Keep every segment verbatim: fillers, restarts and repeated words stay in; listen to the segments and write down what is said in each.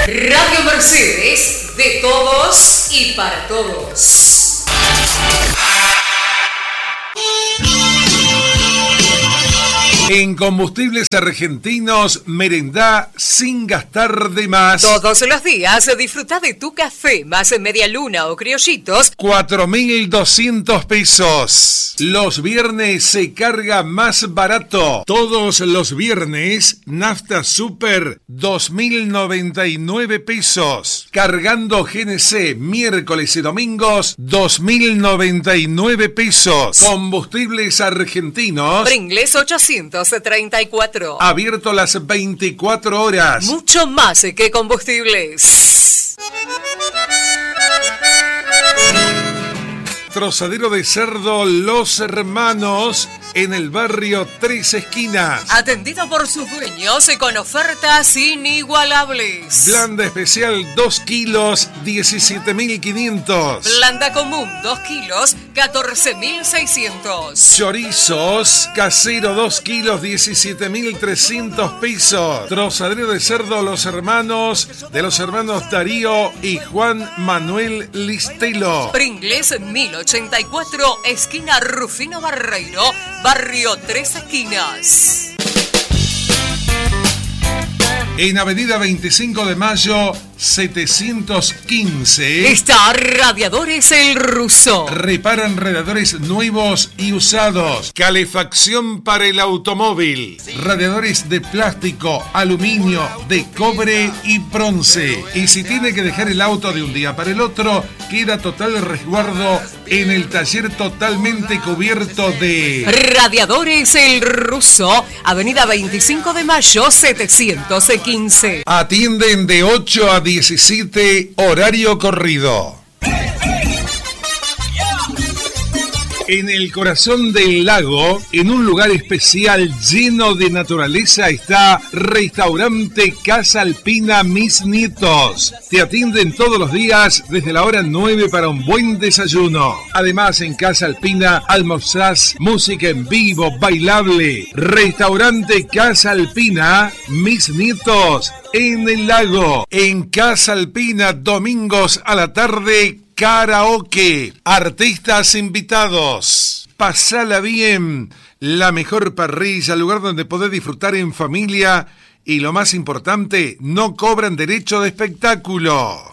Radio Mercedes, de todos y para todos. En Combustibles Argentinos, merendá sin gastar de más. Todos los días disfruta de tu café más media luna o criollitos. cuatro mil doscientos pesos. Los viernes se carga más barato. Todos los viernes, nafta super, dos mil noventa y nueve pesos. Cargando G N C, miércoles y domingos, dos mil noventa y nueve pesos. Combustibles Argentinos. Pringles ochocientos treinta y cuatro. Abierto las veinticuatro horas. Mucho más que combustibles. Trozadero de cerdo Los Hermanos en el barrio Tres Esquinas. Atendido por sus dueños y con ofertas inigualables. Blanda especial dos kilos, diecisiete mil quinientos. Blanda común dos kilos, catorce mil seiscientos. Chorizos casero dos kilos, diecisiete mil trescientos pesos. Trozadero de cerdo Los Hermanos de los hermanos Darío y Juan Manuel Listelo. Pringles mil ochenta y cuatro, esquina Rufino Barreiro, barrio Tres Esquinas. En Avenida veinticinco de Mayo, setecientos quince. Está Radiadores El Ruso. Reparan radiadores nuevos y usados. Calefacción para el automóvil. Radiadores de plástico, aluminio, de cobre y bronce. Y si tiene que dejar el auto de un día para el otro, queda total resguardo en el taller totalmente cubierto de... Radiadores El Ruso, Avenida veinticinco de Mayo, setecientos quince. Atienden de ocho a diecisiete, horario corrido. En el corazón del lago, en un lugar especial lleno de naturaleza, está Restaurante Casa Alpina Mis Nietos. Te atienden todos los días desde la hora nueve para un buen desayuno. Además, en Casa Alpina almorzás música en vivo, bailable. Restaurante Casa Alpina Mis Nietos en el lago. En Casa Alpina, domingos a la tarde, karaoke, artistas invitados. Pasala bien, la mejor parrilla, lugar donde podés disfrutar en familia y lo más importante, no cobran derecho de espectáculo.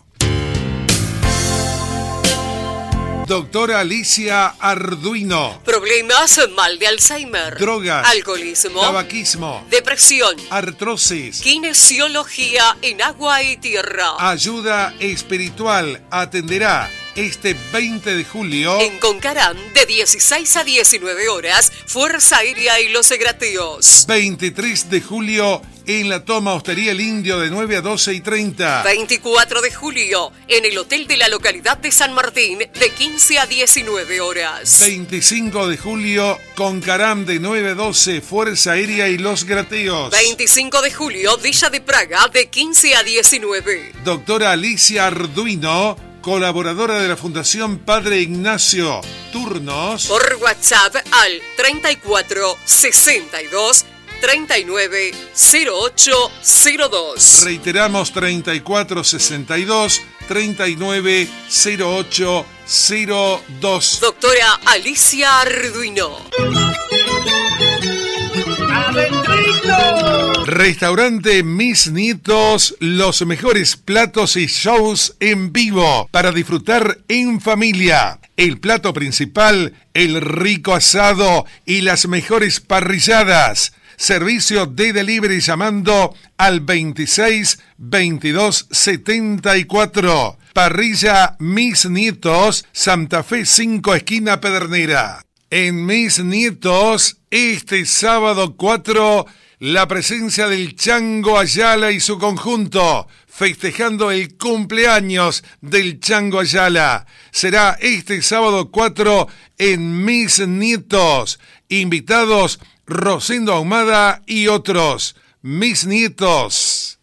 Doctora Alicia Arduino. Problemas, mal de Alzheimer, drogas, alcoholismo, tabaquismo, depresión, artrosis, kinesiología en agua y tierra. Ayuda espiritual. Atenderá este veinte de julio en Concarán, de dieciséis a diecinueve horas, Fuerza Aérea y Los Egrateos. veintitrés de julio en la Toma Hostería El Indio, de nueve a doce y treinta. veinticuatro de julio en el Hotel de la localidad de San Martín, de quince a diecinueve horas. veinticinco de julio, Concarán, de nueve a doce, Fuerza Aérea y Los Grateos. veinticinco de julio, Villa de Praga, de quince a diecinueve. Doctora Alicia Arduino, colaboradora de la Fundación Padre Ignacio. Turnos por WhatsApp al treinta y cuatro sesenta y dos treinta y nueve cero ocho cero dos. Reiteramos, treinta y cuatro sesenta y dos treinta y nueve cero ocho cero dos. Doctora Alicia Arduino. ¡Adentrito! Restaurante Mis Nietos, los mejores platos y shows en vivo para disfrutar en familia. El plato principal, el rico asado y las mejores parrilladas. Servicio de delivery llamando al veintiséis veintidós setenta y cuatro. Parrilla Mis Nietos, Santa Fe cinco, esquina Pedernera. En Mis Nietos, este sábado cuatro, la presencia del Chango Ayala y su conjunto, festejando el cumpleaños del Chango Ayala. Será este sábado cuatro en Mis Nietos. Invitados Rosendo Ahumada y otros. Mis Nietos.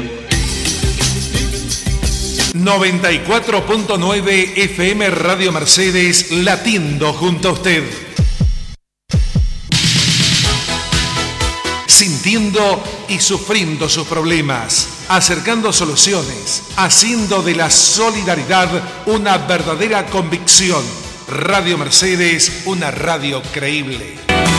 noventa y cuatro punto nueve F M Radio Mercedes, latiendo junto a usted. Sintiendo y sufriendo sus problemas. acercando soluciones, haciendo de la solidaridad una verdadera convicción. Radio Mercedes, una radio creíble.